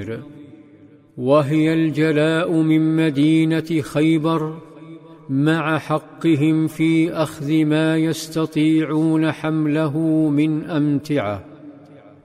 وهي الجلاء من مدينة خيبر مع حقهم في أخذ ما يستطيعون حمله من أمتعة.